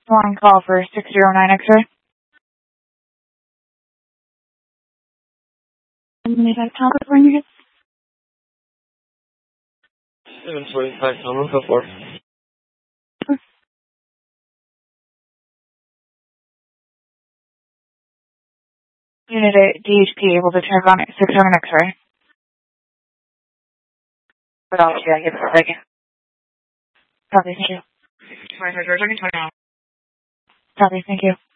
One call for 609 X-ray. Is that Thomas ringing it? 725 Thomas, so forth. Unit 8, DHP, able to check on it, 609 X-ray. What else? Yeah, give it a second. Copy, thank you. 20, 20, 20. Copy, thank you.